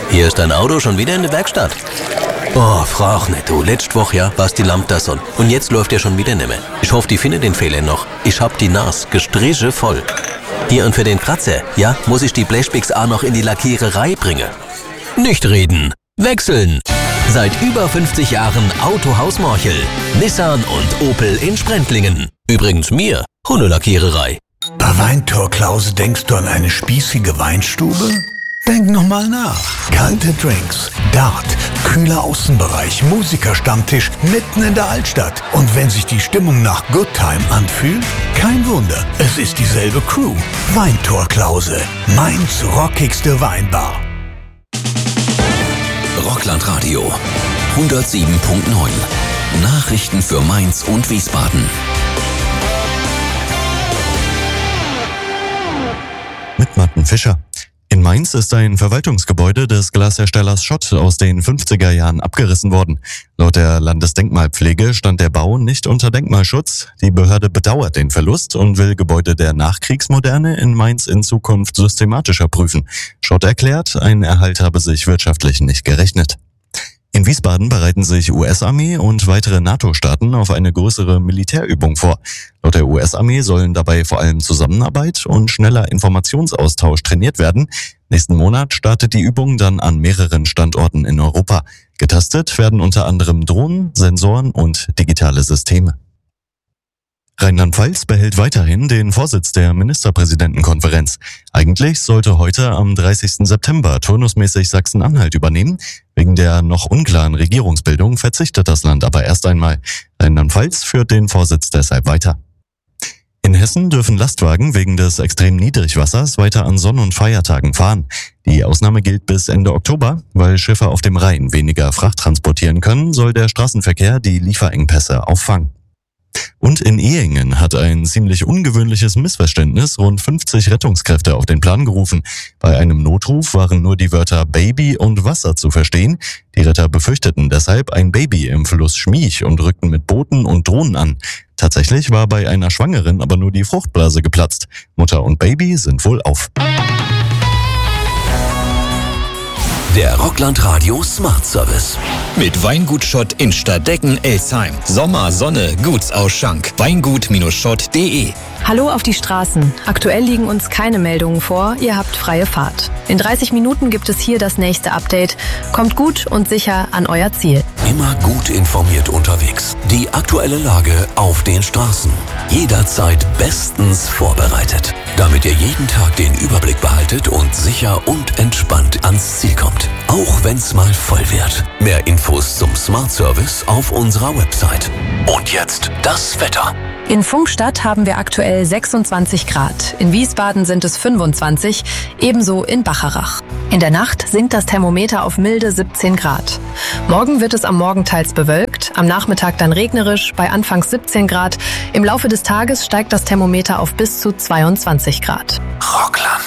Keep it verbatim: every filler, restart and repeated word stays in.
Hier ist dein Auto schon wieder in der Werkstatt. Oh, frag nicht, du. Letzte Woche, ja, war's die Lampe da son. Und jetzt läuft er schon wieder nimmer. Ich hoffe, die findet den Fehler noch. Ich hab die Nas gestriche voll. Hier und für den Kratzer, ja, muss ich die Blechbix auch noch in die Lackiererei bringen. Nicht reden, wechseln. Seit über fünfzig Jahren Autohaus Morchel. Nissan und Opel in Sprendlingen. Übrigens mir, Hundelackiererei. Bei Weintor Klause denkst du an eine spießige Weinstube? Denk nochmal nach. Kalte Drinks, Dart, kühler Außenbereich, Musikerstammtisch mitten in der Altstadt. Und wenn sich die Stimmung nach Good Time anfühlt, kein Wunder, es ist dieselbe Crew. Weintor Klause, Mainz' rockigste Weinbar. Rocklandradio hundertsieben Komma neun. Nachrichten für Mainz und Wiesbaden. Mit Martin Fischer. In Mainz ist ein Verwaltungsgebäude des Glasherstellers Schott aus den fünfziger Jahren abgerissen worden. Laut der Landesdenkmalpflege stand der Bau nicht unter Denkmalschutz. Die Behörde bedauert den Verlust und will Gebäude der Nachkriegsmoderne in Mainz in Zukunft systematischer prüfen. Schott erklärt, ein Erhalt habe sich wirtschaftlich nicht gerechnet. In Wiesbaden bereiten sich U S-Armee und weitere NATO-Staaten auf eine größere Militärübung vor. Laut der U S-Armee sollen dabei vor allem Zusammenarbeit und schneller Informationsaustausch trainiert werden. Nächsten Monat startet die Übung dann an mehreren Standorten in Europa. Getestet werden unter anderem Drohnen, Sensoren und digitale Systeme. Rheinland-Pfalz behält weiterhin den Vorsitz der Ministerpräsidentenkonferenz. Eigentlich sollte heute am dreißigsten September turnusmäßig Sachsen-Anhalt übernehmen. Wegen der noch unklaren Regierungsbildung verzichtet das Land aber erst einmal. Rheinland-Pfalz führt den Vorsitz deshalb weiter. In Hessen dürfen Lastwagen wegen des extremen Niedrigwassers weiter an Sonn- und Feiertagen fahren. Die Ausnahme gilt bis Ende Oktober. Weil Schiffe auf dem Rhein weniger Fracht transportieren können, soll der Straßenverkehr die Lieferengpässe auffangen. Und in Ehingen hat ein ziemlich ungewöhnliches Missverständnis rund fünfzig Rettungskräfte auf den Plan gerufen. Bei einem Notruf waren nur die Wörter Baby und Wasser zu verstehen. Die Retter befürchteten deshalb ein Baby im Fluss Schmiech und rückten mit Booten und Drohnen an. Tatsächlich war bei einer Schwangeren aber nur die Fruchtblase geplatzt. Mutter und Baby sind wohl auf. Der Rocklandradio Smart Service. Mit Weingut Schott in Stadtdecken-Elsheim. Sommer, Sonne, Gutsausschank. Weingut Schott punkt de. Hallo auf die Straßen. Aktuell liegen uns keine Meldungen vor. Ihr habt freie Fahrt. In dreißig Minuten gibt es hier das nächste Update. Kommt gut und sicher an euer Ziel. Immer gut informiert unterwegs. Die aktuelle Lage auf den Straßen. Jederzeit bestens vorbereitet. Damit ihr jeden Tag den Überblick behaltet und sicher und entspannt ans Ziel kommt. Auch wenn's mal voll wird. Mehr Infos zum Smart Service auf unserer Website. Und jetzt das Wetter. In Funkstadt haben wir aktuell sechsundzwanzig Grad. In Wiesbaden sind es fünfundzwanzig, ebenso in Bacharach. In der Nacht sinkt das Thermometer auf milde siebzehn Grad. Morgen wird es am Morgen teils bewölkt, am Nachmittag dann regnerisch, bei anfangs siebzehn Grad. Im Laufe des Tages steigt das Thermometer auf bis zu zweiundzwanzig Grad. Rockland.